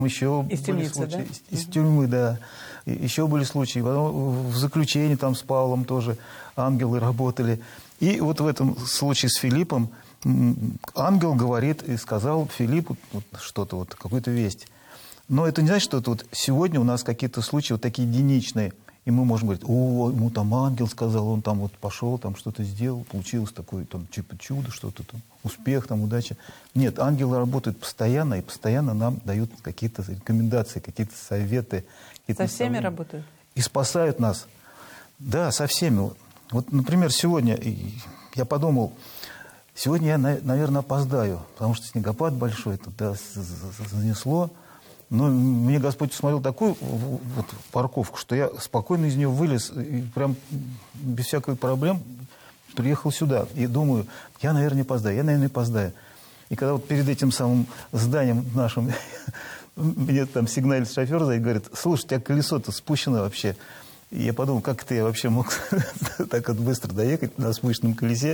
Еще из были темницы, случаи, да? из тюрьмы, да. Еще были случаи. Потом в заключении там с Павлом тоже ангелы работали. И вот в этом случае с Филиппом ангел говорит и сказал Филиппу вот что-то, вот, какую-то весть. Но это не значит, что это вот сегодня у нас какие-то случаи вот такие единичные. И мы можем говорить, о, ему там ангел сказал, он там вот пошел, там что-то сделал, получилось такое там типа чудо, что-то там, успех, там, удача. Нет, ангелы работают постоянно, и постоянно нам дают какие-то рекомендации, какие-то советы. Какие-то Со всеми работают? И спасают нас. Да, со всеми. Вот, например, сегодня я подумал, сегодня я, наверное, опоздаю, потому что снегопад большой, туда занесло. Но мне Господь усмотрел такую вот парковку, что я спокойно из нее вылез и прям без всяких проблем приехал сюда. И думаю, я, наверное, опоздаю. И когда вот перед этим самым зданием нашим мне там сигналит шофер и говорит, слушай, у тебя колесо-то спущено вообще. И я подумал, как это я вообще мог так вот быстро доехать на спущенном колесе.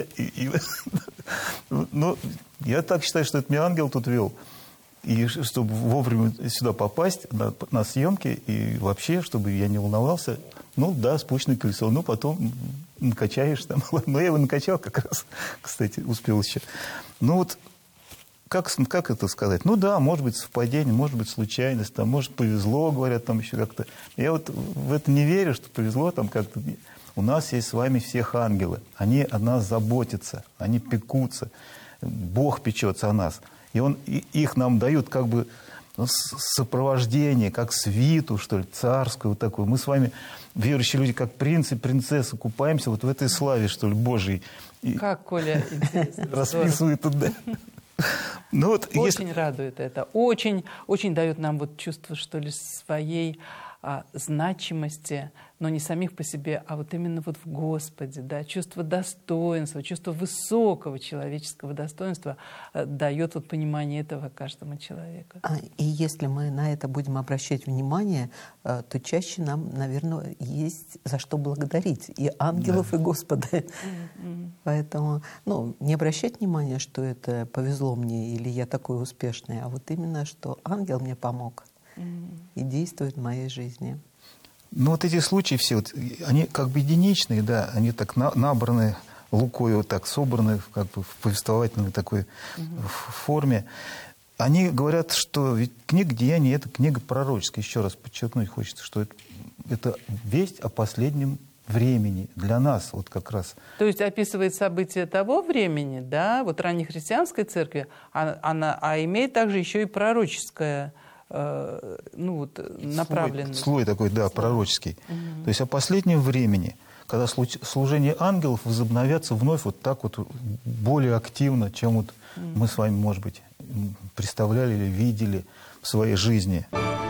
Но я так считаю, что это меня ангел тут вел. И чтобы вовремя сюда попасть на съемки, и вообще, чтобы я не волновался, ну да, спущенное колесо, ну потом накачаешь там. Но я его накачал как раз, кстати, успел еще. Ну вот, как это сказать? Ну да, может быть совпадение, может быть случайность, там, может повезло, говорят, там еще как-то. Я вот в это не верю, что повезло там как-то. У нас есть с вами всех ангелы. Они о нас заботятся, они пекутся. Бог печется о нас. И Он их нам дает как бы сопровождение, как свиту, что ли, царскую, вот такую. Мы с вами, верующие люди, как принцы и принцессы, купаемся вот в этой славе, что ли, Божьей. Как, Коля, интересно. Расписывает туда. Ну, вот, очень радует это. Очень, очень дает нам вот чувство, что ли, своей значимости, но не самих по себе, а вот именно вот в Господе, да, чувство достоинства, чувство высокого человеческого достоинства дает вот понимание этого каждому человеку. И если мы на это будем обращать внимание, то чаще нам, наверное, есть за что благодарить и ангелов, да, и Господа. Поэтому, не обращать внимания, что это повезло мне или я такой успешный, а вот именно, что ангел мне помог и действует в моей жизни. Ну, вот эти случаи все, вот, они как бы единичные, да, они так набраны Лукой, вот так собраны как бы в повествовательной такой форме. Они говорят, что ведь книга «Деяний» — это книга пророческая. Еще раз подчеркнуть хочется, что это весть о последнем времени для нас, вот как раз. То есть описывает события того времени, да, вот раннехристианской церкви, а имеет также еще и пророческое направленность. Слой такой, да, пророческий. То есть о последнем времени, когда служение ангелов возобновятся вновь вот так вот более активно, чем вот мы с вами, может быть, представляли или видели в своей жизни.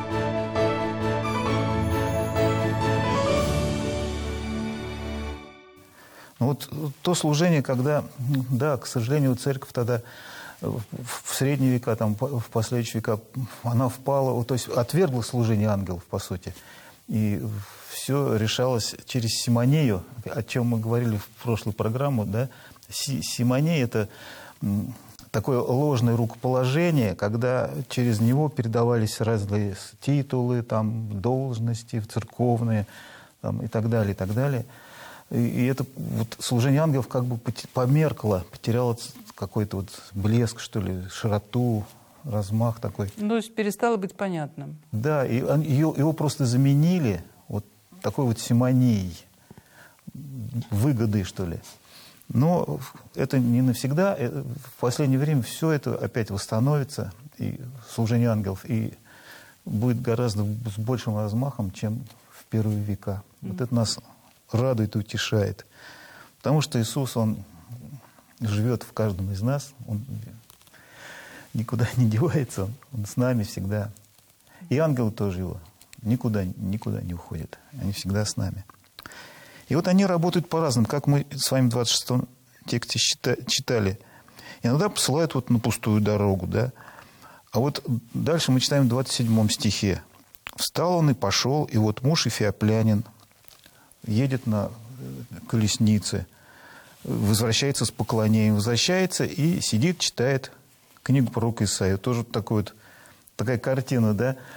Вот то служение, когда, да, к сожалению, церковь тогда в средние века, там, в последующие века, она впала, то есть отвергла служение ангелов, по сути. И все решалось через симонею, о чем мы говорили в прошлую программу, да. Симонея — это такое ложное рукоположение, когда через него передавались разные титулы, там, должности церковные, там, и так далее, и так далее. И это вот служение ангелов как бы померкло, потеряло какой-то вот блеск, что ли, широту, размах такой. То есть перестало быть понятным. Да, и его просто заменили вот такой вот симонией, выгодой, что ли. Но это не навсегда. В последнее время все это опять восстановится, и служение ангелов, и будет гораздо с большим размахом, чем в первые века. Вот это нас радует и утешает. Потому что Иисус, Он живет в каждом из нас, Он никуда не девается, Он с нами всегда. И ангелы тоже Его никуда не уходят, они всегда с нами. И вот они работают по-разному, как мы с вами в 26-м тексте читали. Иногда посылают вот на пустую дорогу, да. А вот дальше мы читаем в 27 стихе. «Встал он и пошел, и вот муж эфиоплянин едет на колеснице, возвращается с поклонением, возвращается и сидит, читает книгу пророка Исаии». Тоже такой вот такая картина, да,